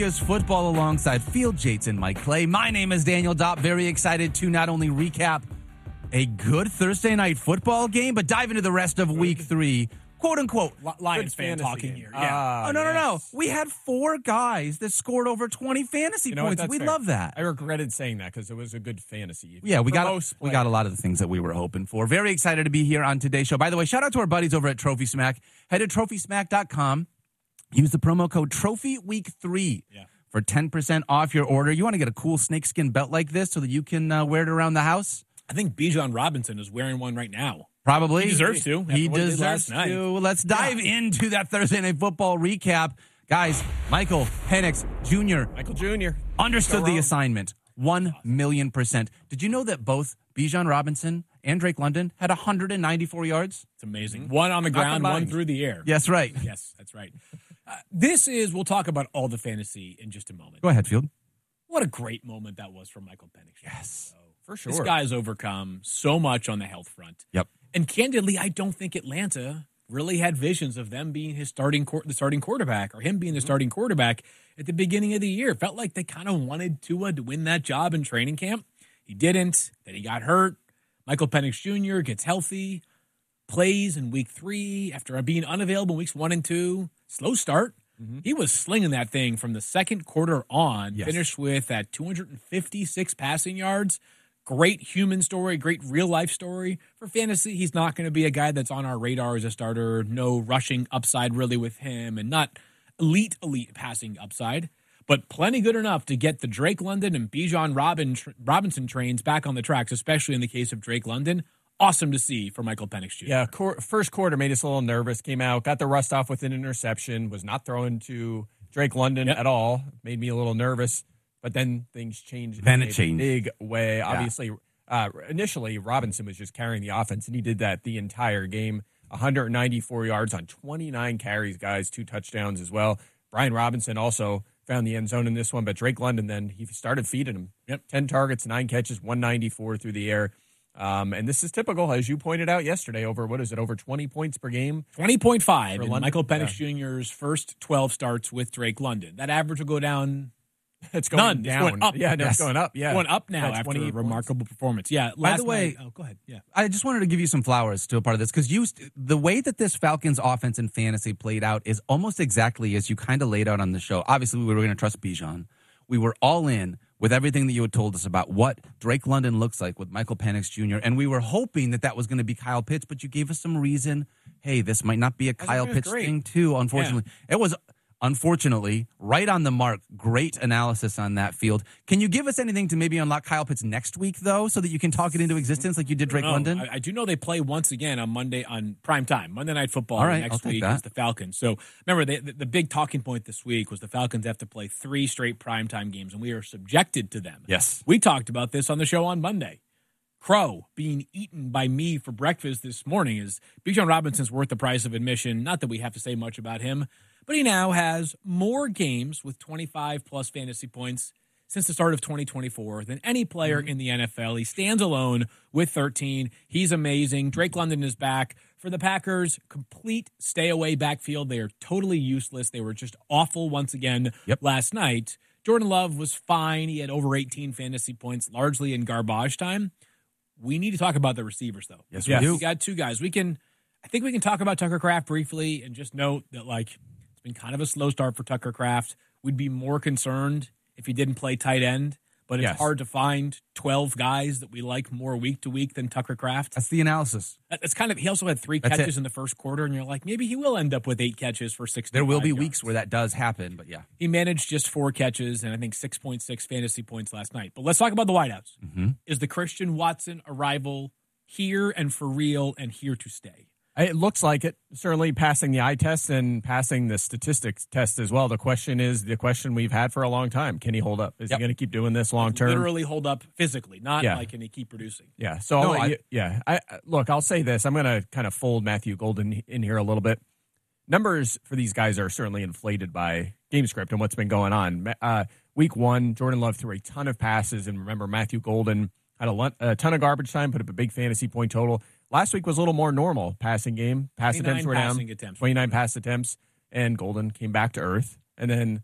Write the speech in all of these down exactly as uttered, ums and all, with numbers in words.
Here's football alongside Field Jates and Mike Clay. My name is Daniel Dopp. Very excited to not only recap a good Thursday night football game, but dive into the rest of week three. Quote unquote. Lions fan talking here. Yeah. Uh, oh, no, no, no. We had four guys that scored over twenty fantasy You know points. what? We Fair. love that. I regretted saying that because it was a good fantasy. Yeah, we For got most we got a lot of the things that we were hoping for. Very excited to be here on today's show. By the way, shout out to our buddies over at Trophy Smack. Head to trophy smack dot com. Use the promo code Trophy Week three Yeah. for ten percent off your order. You want to get a cool snakeskin belt like this so that you can uh, wear it around the house? I think Bijan Robinson is wearing one right now. Probably. He deserves to. He after what did deserves last night. to. Let's dive into that Thursday Night Football recap. Guys, Michael Penix Junior Michael Junior understood So the wrong. assignment. One million percent. Did you know that both Bijan Robinson and Drake London had one hundred ninety-four yards? It's amazing. One on the Not ground, one combined. through the air. Yes, right. Yes, that's right. Uh, this is, we'll talk about all the fantasy in just a moment. Go ahead, Field. What a great moment that was for Michael Penix. Yes, for sure. This guy's overcome so much on the health front. Yep. And candidly, I don't think Atlanta really had visions of them being his starting quar- the starting quarterback or him being the starting quarterback at the beginning of the year. Felt like they kind of wanted Tua to win that job in training camp. He didn't. Then he got hurt. Michael Penix Junior gets healthy, plays in week three after being unavailable in weeks one and two. Slow start. Mm-hmm. He was slinging that thing from the second quarter on, Yes. finished with that two hundred fifty-six passing yards. Great human story, great real life story. For fantasy, he's not going to be a guy that's on our radar as a starter. No rushing upside really with him, and not elite, elite passing upside, but plenty good enough to get the Drake London and Bijan Robin, Robinson trains back on the tracks, especially in the case of Drake London. Awesome to see for Michael Penix Junior Yeah, cor- first quarter made us a little nervous. Came out, got the rust off with an interception. Was not thrown to Drake London Yep. at all. Made me a little nervous. But then things changed Then in it a changed. big way. Obviously, uh, initially, Robinson was just carrying the offense, and he did that the entire game. one hundred ninety-four yards on twenty-nine carries, guys, two touchdowns as well. Brian Robinson also found the end zone in this one, but Drake London then, he started feeding him. Yep. ten targets, nine catches, one ninety-four through the air. Um, and this is typical, as you pointed out yesterday, over, what is it, over twenty points per game? twenty point five For in London? Michael Penix Yeah. Junior's first twelve starts with Drake London. That average will go down. It's going None. It's down. going up. Yeah, no, Yes. it's going up. Yeah. Going up now Yeah, after a twenty-eight remarkable performance. Yeah. By Last the way- night, oh, go ahead. Yeah. I just wanted to give you some flowers to a part of this because you the way that this Falcons offense and fantasy played out is almost exactly as you kind of laid out on the show. Obviously, we were going to trust Bijan. We were all in with everything that you had told us about what Drake London looks like with Michael Penix Junior And we were hoping that that was going to be Kyle Pitts, but you gave us some reason. Hey, this might not be a think Kyle it was Pitts great. thing, too, unfortunately. It was, unfortunately, right on the mark. Great analysis on that field. Can you give us anything to maybe unlock Kyle Pitts next week, though, so that you can talk it into existence like you did Drake No, London? I, I do know they play once again on Monday on prime time. Monday Night Football All right, next I'll take week that. is the Falcons. So remember, they, the, the big talking point this week was the Falcons have to play three straight primetime games, and we are subjected to them. Yes. We talked about this on the show on Monday. Crow being eaten by me for breakfast this morning is Bijan Robinson's worth the price of admission. Not that we have to say much about him, but he now has more games with twenty-five plus fantasy points since the start of twenty twenty-four than any player in the N F L. He stands alone with thirteen. He's amazing. Drake London is back. For the Packers, complete stay away backfield. They are totally useless. They were just awful once again Yep. last night. Jordan Love was fine. He had over eighteen fantasy points, largely in garbage time. We need to talk about the receivers, though. Yes, we do. We got two guys. We can, I think we can talk about Tucker Kraft briefly and just note that, like, it's been kind of a slow start for Tucker Kraft. We'd be more concerned if he didn't play tight end, but it's Yes. hard to find twelve guys that we like more week to week than Tucker Kraft. That's the analysis. It's kind of, he also had three That's catches it. in the first quarter, and you're like, maybe he will end up with eight catches for sixty. There will be weeks where that does happen, but yeah. He managed just four catches and I think six point six fantasy points last night. But let's talk about the wideouts. Mm-hmm. Is the Christian Watson arrival here and for real and here to stay? It looks like it. Certainly passing the eye test and passing the statistics test as well. The question is the question we've had for a long time. Can he hold up? Is Yep. he going to keep doing this long term? Literally hold up physically, not Yeah. like can he keep producing. Yeah. So, No, I'll let I- you, yeah. I, I- look, I'll say this. I'm going to kind of fold Matthew Golden in here a little bit. Numbers for these guys are certainly inflated by game script and what's been going on. Uh, week one, Jordan Love threw a ton of passes, and remember, Matthew Golden had a, lot, a ton of garbage time, put up a big fantasy point total. Last week was a little more normal passing game. Pass attempts were down, passing attempts. twenty-nine pass attempts, and Golden came back to earth. And then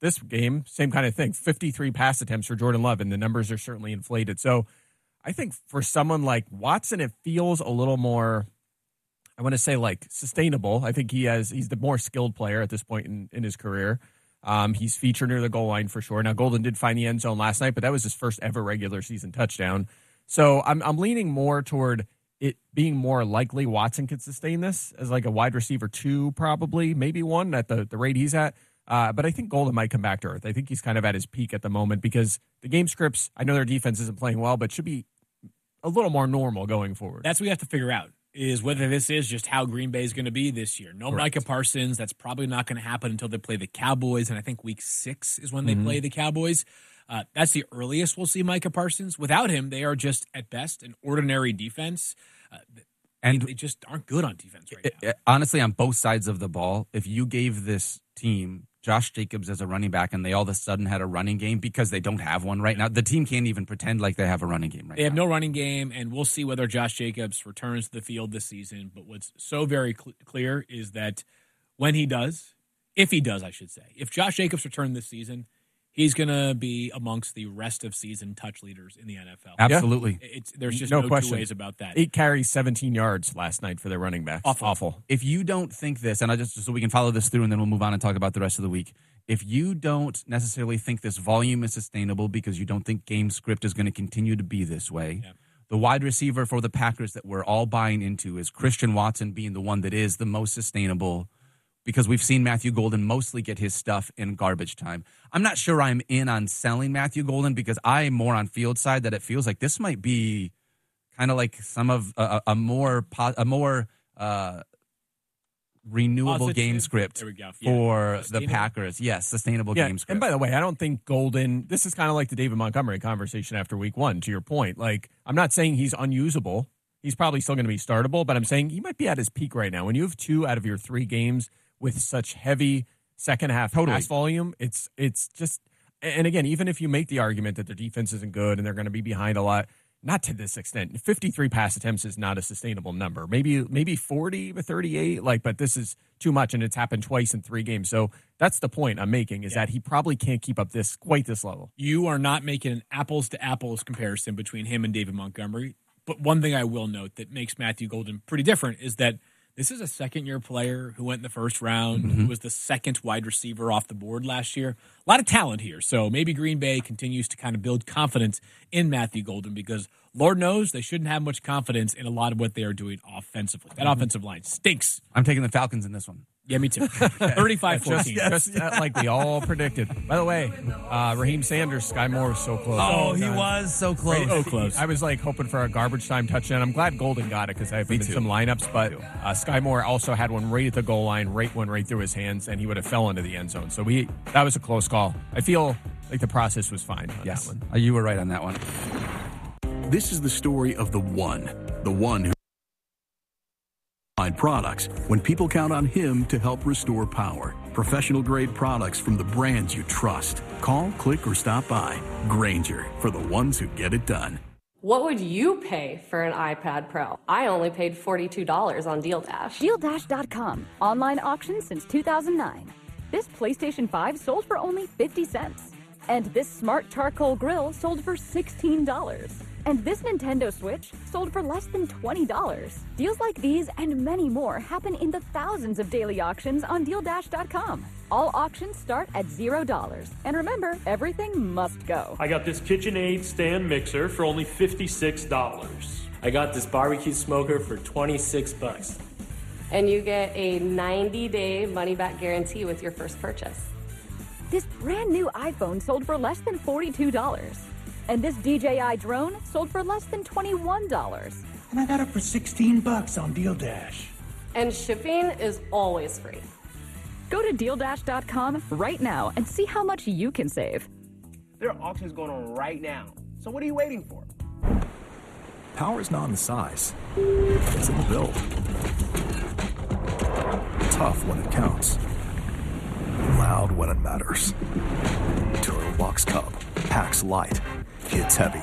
this game, same kind of thing. fifty-three pass attempts for Jordan Love, and the numbers are certainly inflated. So I think for someone like Watson, it feels a little more, I want to say, like sustainable. I think he has he's the more skilled player at this point in, in his career. Um, he's featured near the goal line for sure. Now, Golden did find the end zone last night, but that was his first ever regular season touchdown. So I'm I'm leaning more toward it being more likely Watson could sustain this as like a wide receiver two, probably, maybe one at the, the rate he's at. Uh, but I think Golden might come back to earth. I think he's kind of at his peak at the moment because the game scripts, I know their defense isn't playing well, but should be a little more normal going forward. That's what we have to figure out, is whether this is just how Green Bay is going to be this year. No Correct. Micah Parsons. That's probably not going to happen until they play the Cowboys, and I think week six is when they mm-hmm. play the Cowboys. Uh, that's the earliest we'll see Micah Parsons. Without him, they are just, at best, an ordinary defense. Uh, and they, they just aren't good on defense right it, now. It, honestly, on both sides of the ball, if you gave this team Josh Jacobs as a running back and they all of a sudden had a running game because they don't have one right now, the team can't even pretend like they have a running game right now. They have no running game, and we'll see whether Josh Jacobs returns to the field this season. But what's so very cl- clear is that when he does, if he does, I should say, if Josh Jacobs returns this season, he's going to be amongst the rest of season touch leaders in the N F L. Absolutely. It's, there's just no, no question. two ways about that. Eight carries, seventeen yards last night for their running backs. Awful. Awful. If you don't think this, and I just so we can follow this through and then we'll move on and talk about the rest of the week. If you don't necessarily think this volume is sustainable because you don't think game script is going to continue to be this way, yeah. the wide receiver for the Packers that we're all buying into is Christian Watson being the one that is the most sustainable, because we've seen Matthew Golden mostly get his stuff in garbage time. I'm not sure I'm in on selling Matthew Golden because I'm more on field side that it feels like this might be kind of like some of a, a more a more uh, renewable Positive. game script yeah. for the Packers. Yes, sustainable yeah. game script. And by the way, I don't think Golden, this is kind of like the David Montgomery conversation after week one, to your point. Like, I'm not saying he's unusable. He's probably still going to be startable, but I'm saying he might be at his peak right now. When you have two out of your three games with such heavy second half totally. pass volume, it's it's just, and again, even if you make the argument that their defense isn't good and they're going to be behind a lot, not to this extent. fifty-three pass attempts is not a sustainable number. Maybe maybe forty to thirty-eight, like, but this is too much, and it's happened twice in three games. So that's the point I'm making, is yeah. that he probably can't keep up this quite this level. You are not making an apples to apples comparison between him and David Montgomery. But one thing I will note that makes Matthew Golden pretty different is that this is a second-year player who went in the first round, mm-hmm. who was the second wide receiver off the board last year. A lot of talent here. So maybe Green Bay continues to kind of build confidence in Matthew Golden because Lord knows they shouldn't have much confidence in a lot of what they are doing offensively. That mm-hmm. offensive line stinks. I'm taking the Falcons in this one. Yeah, me too. thirty-five fourteen. Just, just uh, like we all predicted. By the way, uh, Raheem Sanders, Sky Moore was so close. Oh, he was so close. So close. I was like hoping for a garbage time touchdown. I'm glad Golden got it because I have been in some lineups, but uh, Sky Moore also had one right at the goal line, right one right through his hands, and he would have fell into the end zone. So we that was a close call. I feel like the process was fine on yes. that one. Uh, you were right on that one. This is the story of the one, the one who products when people count on him to help restore power. Professional grade products from the brands you trust. Call, click, or stop by. Grainger, for the ones who get it done. What would you pay for an iPad Pro? I only paid forty-two dollars on Deal Dash. Deal Dash dot com. Online auction since two thousand nine. This PlayStation five sold for only fifty cents. And this smart charcoal grill sold for sixteen dollars. And this Nintendo Switch sold for less than twenty dollars. Deals like these and many more happen in the thousands of daily auctions on Deal Dash dot com. All auctions start at zero dollars. And remember, everything must go. I got this KitchenAid stand mixer for only fifty-six dollars. I got this barbecue smoker for twenty-six bucks. And you get a ninety-day money-back guarantee with your first purchase. This brand new iPhone sold for less than forty-two dollars. And this D J I drone sold for less than twenty-one dollars. And I got it for sixteen bucks on Deal Dash. And shipping is always free. Go to Deal Dash dot com right now and see how much you can save. There are auctions going on right now. So what are you waiting for? Power is not in the size. It's in the build. Tough when it counts. Loud when it matters. Turbobox Cub. Packs light. Hits heavy.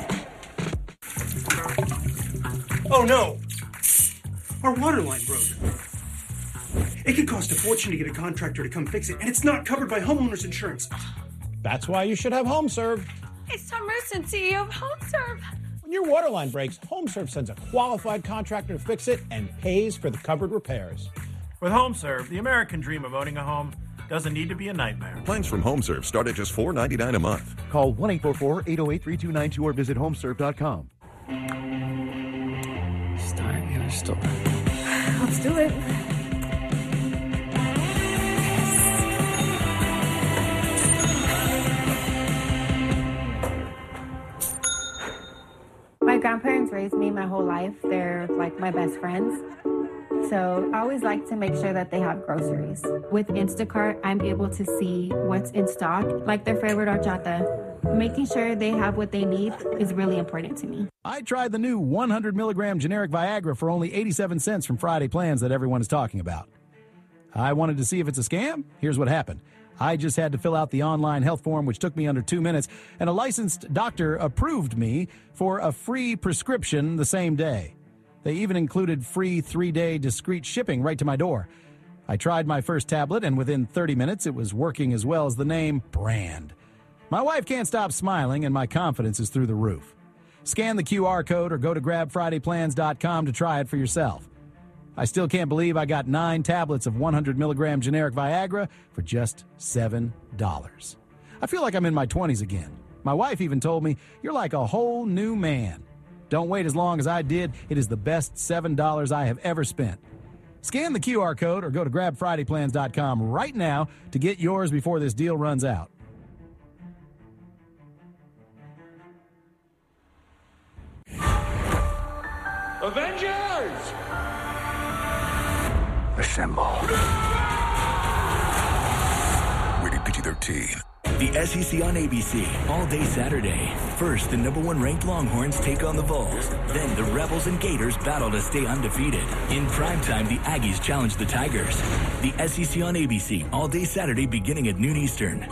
Oh no! Our water line broke. It could cost a fortune to get a contractor to come fix it, and it's not covered by homeowner's insurance. That's why you should have HomeServe. It's Tom Merson, C E O of HomeServe. When your water line breaks, HomeServe sends a qualified contractor to fix it and pays for the covered repairs. With HomeServe, the American dream of owning a home doesn't need to be a nightmare. Plans from HomeServe start at just four dollars and ninety-nine cents a month. Call one eight four four, eight oh eight, three two nine two or visit homeserve dot com. Starting your story. Let's do it. My grandparents raised me my whole life. They're like my best friends. So I always like to make sure that they have groceries. With Instacart, I'm able to see what's in stock, like their favorite horchata. Making sure they have what they need is really important to me. I tried the new one hundred milligram generic Viagra for only eighty-seven cents from Friday Plans that everyone is talking about. I wanted to see if it's a scam. Here's what happened. I just had to fill out the online health form, which took me under two minutes, and a licensed doctor approved me for a free prescription the same day. They even included free three-day discreet shipping right to my door. I tried my first tablet, and within thirty minutes, it was working as well as the name brand. My wife can't stop smiling, and my confidence is through the roof. Scan the Q R code or go to grab friday plans dot com to try it for yourself. I still can't believe I got nine tablets of one hundred milligram generic Viagra for just seven dollars. I feel like I'm in my twenties again. My wife even told me, "You're like a whole new man." Don't wait as long as I did. It is the best seven dollars I have ever spent. Scan the Q R code or go to grab friday plans dot com right now to get yours before this deal runs out. Avengers! Assemble. Rated P G thirteen. The S E C on A B C, all day Saturday. First, the number one ranked Longhorns take on the Vols. Then the Rebels and Gators battle to stay undefeated. In primetime, the Aggies challenge the Tigers. The S E C on A B C, all day Saturday beginning at noon Eastern.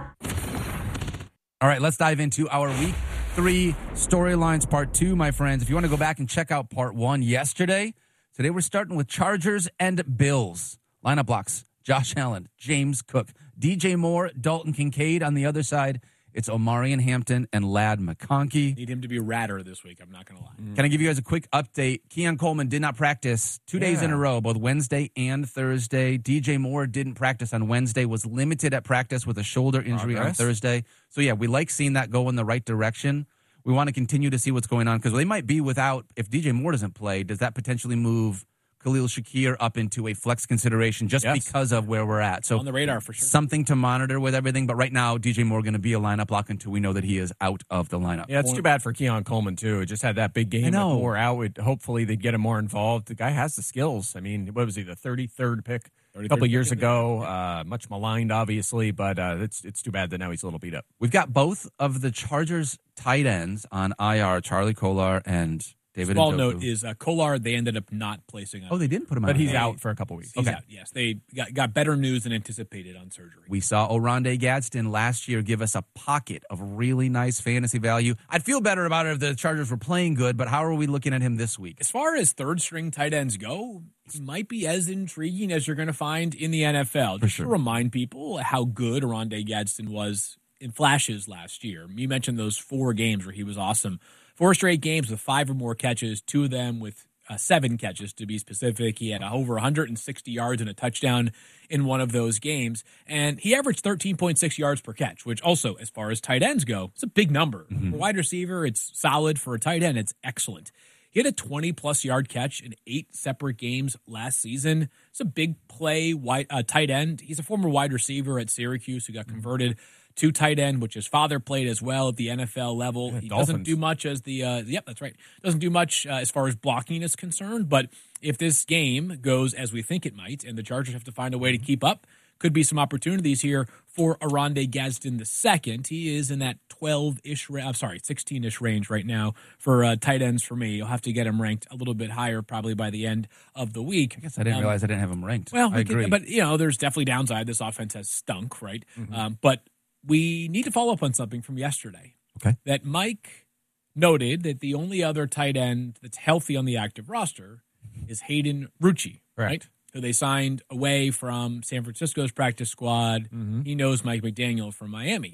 All right, let's dive into our week three storylines part two, my friends. If you want to go back and check out part one yesterday, today we're starting with Chargers and Bills. Lineup blocks: Josh Allen, James Cook, D J Moore, Dalton Kincaid. On the other side, it's Omarion Hampton and Ladd McConkey. Need him to be radder this week, I'm not going to lie. Mm. Can I give you guys a quick update? Keon Coleman did not practice two days Yeah. in a row, both Wednesday and Thursday. D J Moore didn't practice on Wednesday, was limited at practice with a shoulder injury Progress. on Thursday. So, yeah, we like seeing that go in the right direction. We want to continue to see what's going on because they might be without, if D J Moore doesn't play, does that potentially move Khalil Shakir up into a flex consideration just Yes. because of where we're at? So On the radar for sure. Something to monitor with everything. But right now, D J Moore going to be a lineup block until we know that he is out of the lineup. Yeah, it's too bad for Keon Coleman, too. Just had that big game with know. Moore out. It- Hopefully, they'd get him more involved. The guy has the skills. I mean, what was he, the thirty-third pick a couple of years pick, ago? Uh, much maligned, obviously, but uh, it's it's too bad that now he's a little beat up. We've got both of the Chargers tight ends on I R, Charlie Kolar and David Small Njoku. note is uh, Kolar, they ended up not placing on. Oh, they didn't put him But on. he's Hey. out for a couple weeks. He's Okay. out, yes. They got, got better news than anticipated on surgery. We saw Oronde Gadsden last year give us a pocket of really nice fantasy value. I'd feel better about it if the Chargers were playing good, but how are we looking at him this week? As far as third string tight ends go, he might be as intriguing as you're going to find in the N F L. Just sure. to remind people how good Oronde Gadsden was in flashes last year. You mentioned those four games where he was awesome. Four straight games with five or more catches, two of them with uh, seven catches to be specific. He had over one hundred sixty yards and a touchdown in one of those games. And he averaged thirteen point six yards per catch, which also, as far as tight ends go, it's a big number. Mm-hmm. For a wide receiver, it's solid. For a tight end, it's excellent. He had a twenty-plus yard catch in eight separate games last season. It's a big play wide, uh, tight end. He's a former wide receiver at Syracuse who got converted to tight end, which his father played as well at the N F L level. Yeah, he Dolphins. doesn't do much as the uh, – yep, that's right. Doesn't do much uh, as far as blocking is concerned. But if this game goes as we think it might and the Chargers have to find a way to keep up, could be some opportunities here for Oronde Gadsden the second. He is in that twelve-ish – I'm sorry, sixteen-ish range right now for uh, tight ends for me. You'll have to get him ranked a little bit higher probably by the end of the week. I guess I didn't Um, realize I didn't have him ranked. Well, I agree. but, you know, there's definitely downside. This offense has stunk, right? Mm-hmm. Um, but we need to follow up on something from yesterday. Okay. That Mike noted that the only other tight end that's healthy on the active roster is Hayden Rucci, right? Right. Who they signed away from San Francisco's practice squad. Mm-hmm. He knows Mike McDaniel from Miami.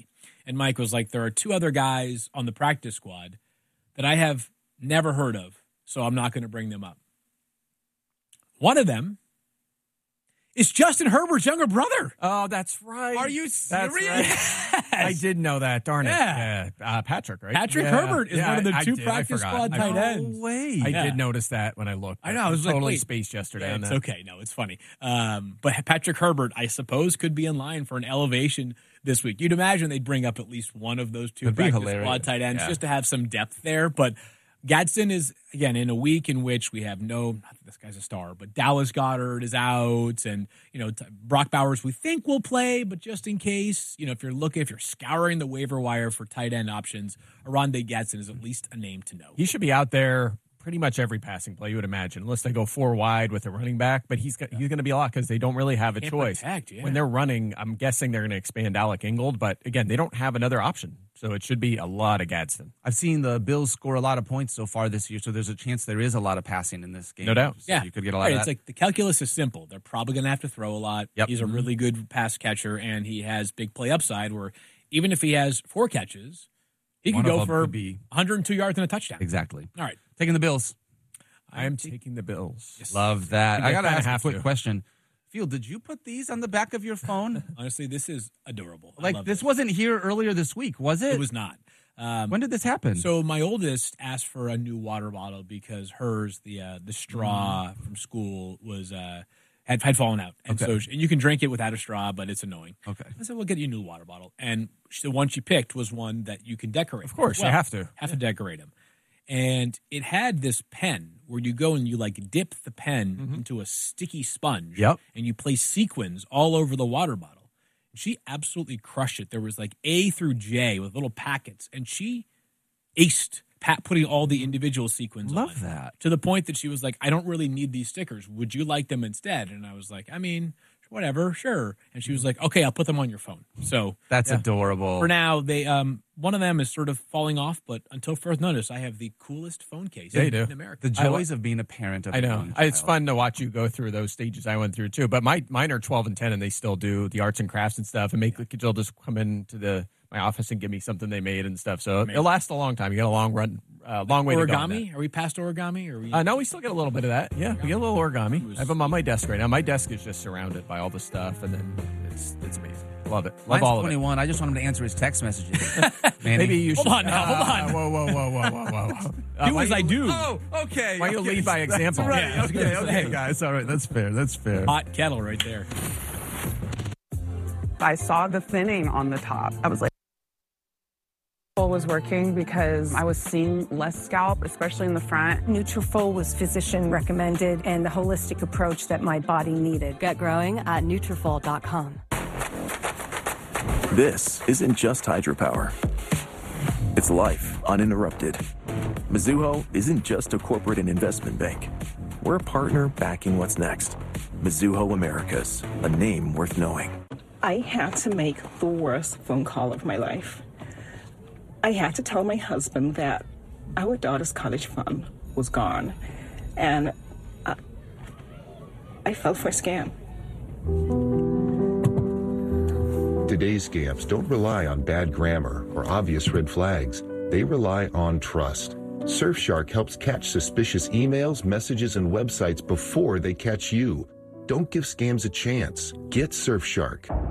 And Mike was like, there are two other guys on the practice squad that I have never heard of, so I'm not going to bring them up. One of them is Justin Herbert's younger brother. Oh, that's right. Are you serious? Right. I did know that. Darn it. Yeah. yeah. Uh, Patrick, right? Patrick yeah. Herbert is yeah, one of the I, two I did. practice squad tight ends. No way. I Yeah. did notice that when I looked. I know. I was totally like, wait. spaced yesterday Yeah, on it's that. okay. No, it's funny. Um, but Patrick Herbert, I suppose, could be in line for an elevation this week. You'd imagine they'd bring up at least one of those two That'd be practice hilarious. squad tight ends Yeah. just to have some depth there. But Gadsden is, again, in a week in which we have no, not that this guy's a star, but Dallas Goedert is out, and, you know, Brock Bowers we think will play, but just in case, you know, if you're looking, if you're scouring the waiver wire for tight end options, Oronde Gadsden is at least a name to know. He should be out there pretty much every passing play, you would imagine, unless they go four wide with a running back. But he's got, he's going to be a lot because they don't really have a Can't choice. protect, yeah. When they're running, I'm guessing they're going to expand Alec Ingold. But, again, they don't have another option. So it should be a lot of Gadsden. I've seen the Bills score a lot of points so far this year, so there's a chance there is a lot of passing in this game. No doubt. So Yeah. you could get a lot Right, of it's that. like the calculus is simple. They're probably going to have to throw a lot. Yep. He's a really good pass catcher, and he has big play upside where even if he has four catches, he One can of go them for could be- one hundred two yards and a touchdown. Exactly. All right. Taking the Bills. I am taking the Bills. Yes. Love that. I I got to kinda ask a have quick to. question. Field, did you put these on the back of your phone? Honestly, this is adorable. I Like, love this wasn't here earlier this week, was it? It was not. Um, when did this happen? So my oldest asked for a new water bottle because hers, the uh, the straw from school, was uh, had had fallen out, and Okay. so she, and you can drink it without a straw, but it's annoying. Okay. I said, "We'll get you a new water bottle," and she, the one she picked was one that you can decorate. Of course, you have to. have to decorate them, and it had this pen where you go and you like dip the pen into a sticky sponge, Yep. and you place sequins all over the water bottle. She absolutely crushed it. There was like A through J with little packets, and she aced pat putting all the individual sequins on. Love that. To the point that she was like, I don't really need these stickers. Would you like them instead? And I was like, I mean, whatever, sure. And she was like, okay, I'll put them on your phone. So That's yeah. adorable. For now, they um one of them is sort of falling off, but until further notice, I have the coolest phone case Yeah, you in, do. in America. The joys of being a parent of I a know. young It's child. fun to watch you go through those stages I went through, too. But my mine are twelve and ten, and they still do the arts and crafts and stuff, and make the kids will just come into the my office and give me something they made and stuff. So Amazing. it'll last a long time. You got a long run, uh, long way to go. on Origami? Are we past origami? Or are we? that. Uh, no, we still get a little bit of that. Yeah, we get a little origami. I have them on my desk right now. My desk is just surrounded by all the stuff, and then it's it's amazing. Love it. Love Mine's all of it. twenty-one. I just want him to answer his text messages. Manny. Maybe you Hold should. on now, hold Uh, on. Whoa, whoa, whoa, whoa, whoa, whoa, whoa. Uh, Do why as I you- do. Oh, okay. Why you okay. lead by example? That's right. Yeah, I was okay, gonna okay, say. guys. All right. That's fair. That's fair. Hot kettle right there. I saw the thinning on the top. I was like, was working because I was seeing less scalp, especially in the front. Nutrafol was physician recommended and the holistic approach that my body needed. Get growing at Nutrafol dot com. This isn't just hydropower. It's life uninterrupted. Mizuho isn't just a corporate and investment bank. We're a partner backing what's next. Mizuho Americas, a name worth knowing. I had to make the worst phone call of my life. I had to tell my husband that our daughter's college fund was gone, and I, I fell for a scam. Today's scams don't rely on bad grammar or obvious red flags. They rely on trust. Surfshark helps catch suspicious emails, messages, and websites before they catch you. Don't give scams a chance. Get Surfshark.